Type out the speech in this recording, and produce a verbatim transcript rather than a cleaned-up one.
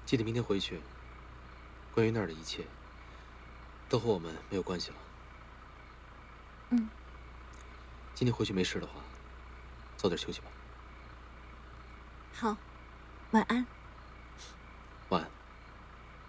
记得明天回去，关于那儿的一切，都和我们没有关系了。 嗯。 今天回去没事的话，早点休息吧。 好，晚安。